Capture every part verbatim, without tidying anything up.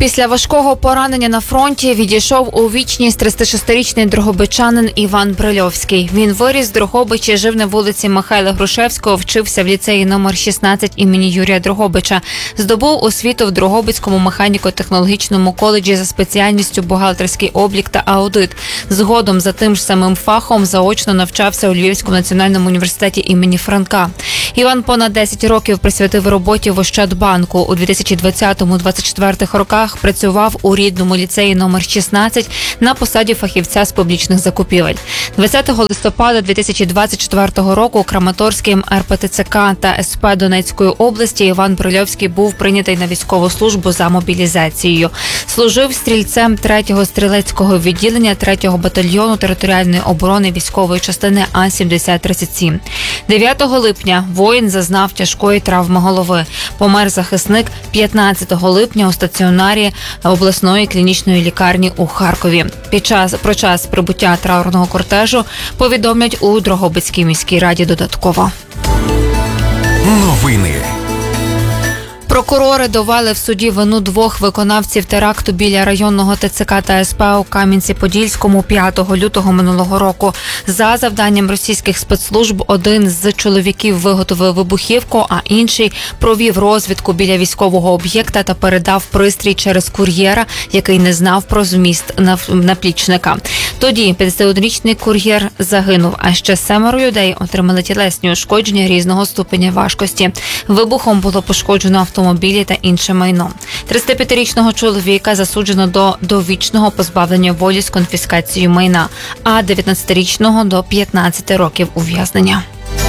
Після важкого поранення на фронті відійшов у вічність тридцятишестирічний дрогобичанин Іван Брильовський. Він виріс в Дрогобичі, жив на вулиці Михайла Грушевського, вчився в ліцеї номер шістнадцять імені Юрія Дрогобича. Здобув освіту в Дрогобицькому механіко-технологічному коледжі за спеціальністю бухгалтерський облік та аудит. Згодом за тим ж самим фахом заочно навчався у Львівському національному університеті імені Франка. Іван понад десять років присвятив роботі в Ощадбанку. У дві тисячі двадцятому - двадцять четвертому роках працював у рідному ліцеї номер шістнадцять на посаді фахівця з публічних закупівель. двадцятого листопада дві тисячі двадцять четвертого року Краматорським ер пе те це ка та ес пе Донецької області Іван Брильовський був прийнятий на військову службу за мобілізацією. Служив стрільцем третього стрілецького відділення третього батальйону територіальної оборони військової частини А сімдесят тридцять сім. дев'ятого липня воїн зазнав тяжкої травми голови. Помер захисник п'ятнадцятого липня у стаціонарі обласної клінічної лікарні у Харкові. Під час, про час прибуття траурного кортежу повідомлять у Дрогобицькій міській раді додатково. Новини. Прокурори довели в суді вину двох виконавців теракту біля районного те це ка та ес пе у Кам'янці-Подільському п'ятого лютого минулого року. За завданням російських спецслужб один з чоловіків виготовив вибухівку, а інший провів розвідку біля військового об'єкта та передав пристрій через кур'єра, який не знав про зміст наплічника. Тоді п'ятдесятиоднорічний кур'єр загинув, а ще семеро людей отримали тілесні ушкодження різного ступеня важкості. Вибухом було пошкоджено автомобіль. автомобілі та інше майно. тридцятип'ятирічного чоловіка засуджено до довічного позбавлення волі з конфіскацією майна, а дев'ятнадцятирічного до п'ятнадцяти років ув'язнення.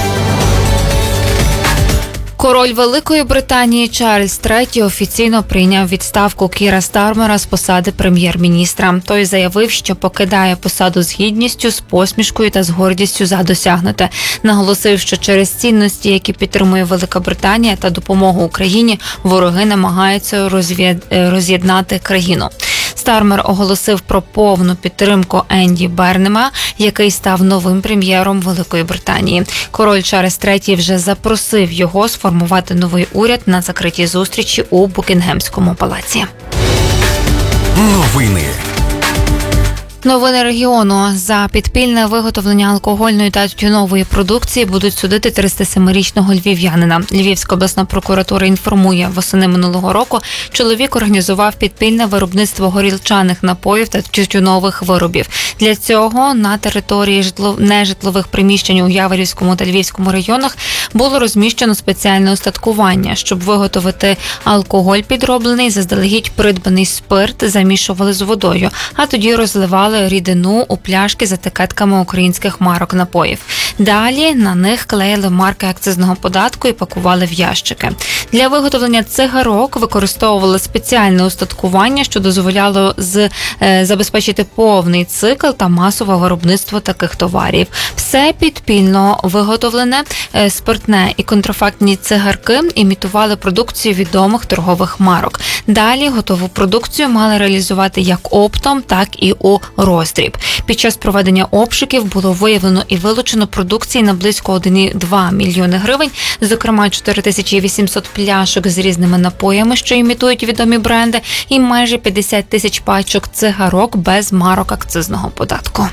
Король Великої Британії Чарльз третій офіційно прийняв відставку Кіра Стармера з посади прем'єр-міністра. Той заявив, що покидає посаду з гідністю, з посмішкою та з гордістю за досягнуте. Наголосив, що через цінності, які підтримує Велика Британія та допомогу Україні, вороги намагаються роз'єднати країну. Стармер оголосив про повну підтримку Енді Бернема, який став новим прем'єром Великої Британії. Король Чарльз третій вже запросив його сформувати новий уряд на закритій зустрічі у Букінгемському палаці. Новини. Новини регіону. За підпільне виготовлення алкогольної та тютюнової продукції будуть судити тридцятисемирічного львів'янина. Львівська обласна прокуратура інформує, восени минулого року чоловік організував підпільне виробництво горілчаних напоїв та тютюнових виробів. Для цього на території житло... нежитлових приміщень у Яворівському та Львівському районах було розміщено спеціальне устаткування. Щоб виготовити алкоголь підроблений, заздалегідь придбаний спирт замішували з водою, а тоді розливали рідину у пляшки з етикетками українських марок напоїв. Далі на них клеїли марки акцизного податку і пакували в ящики. Для виготовлення цигарок використовували спеціальне устаткування, що дозволяло з, е, забезпечити повний цикл та масове виробництво таких товарів. Все підпільно виготовлене е, спиртне і контрафактні цигарки імітували продукцію відомих торгових марок. Далі готову продукцію мали реалізувати як оптом, так і у роздріб. Під час проведення обшуків було виявлено і вилучено продукції на близько один цілих два мільйони гривень, зокрема чотири тисячі вісімсот пляшок з різними напоями, що імітують відомі бренди, і майже п'ятдесят тисяч пачок цигарок без марок акцизного податку.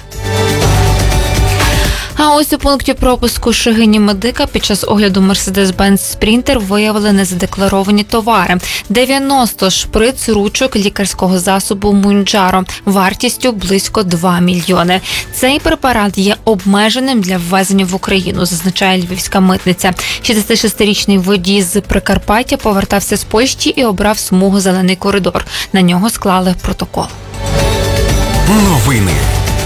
А ось у пункті пропуску Шегині Медика під час огляду Мерседес-Бенц Спрінтер виявили незадекларовані товари. дев'яносто шприц ручок лікарського засобу Мунджаро вартістю близько два мільйони. Цей препарат є обмеженим для ввезення в Україну, зазначає львівська митниця. шістдесятишестирічний водій з Прикарпаття повертався з Польщі і обрав смугу «Зелений коридор». На нього склали протокол. Новини.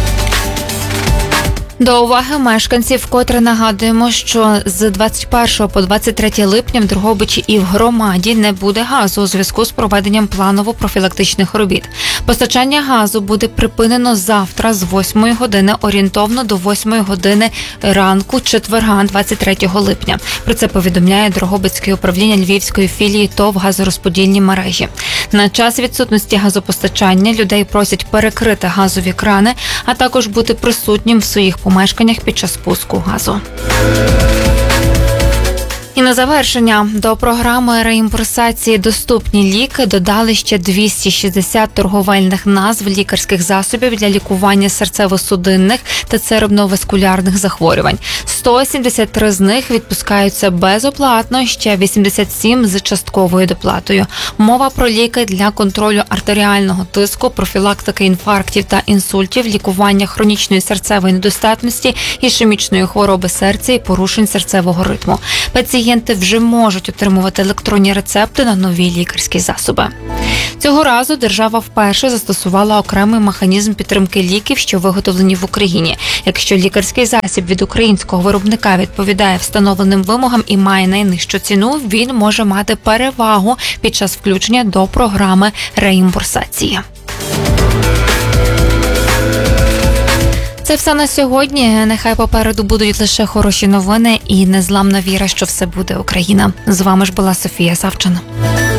До уваги мешканців вкотре нагадуємо, що з двадцять першого по двадцять третє липня в Дрогобичі і в громаді не буде газу у зв'язку з проведенням планово-профілактичних робіт. Постачання газу буде припинено завтра з восьмої години орієнтовно до восьмої години ранку четверга двадцять третього липня. Про це повідомляє Дрогобицьке управління Львівської філії ТОВ «Газорозподільні мережі». На час відсутності газопостачання людей просять перекрити газові крани, а також бути присутнім в своїх помешканнях під час пуску газу. І на завершення, до програми реімбурсації «Доступні ліки» додали ще двісті шістдесят торговельних назв лікарських засобів для лікування серцево-судинних та церебно-васкулярних захворювань. сто сімдесят три з них відпускаються безоплатно, ще вісімдесят сім з частковою доплатою. Мова про ліки для контролю артеріального тиску, профілактики інфарктів та інсультів, лікування хронічної серцевої недостатності, ішемічної хвороби серця і порушень серцевого ритму. Пацієнти вже можуть отримувати електронні рецепти на нові лікарські засоби. Цього разу держава вперше застосувала окремий механізм підтримки ліків, що виготовлені в Україні. Якщо лікарський засіб від українського виробника відповідає встановленим вимогам і має найнижчу ціну, він може мати перевагу під час включення до програми реімбурсації. Це все на сьогодні. Нехай попереду будуть лише хороші новини і незламна віра, що все буде Україна. З вами ж була Софія Савчина.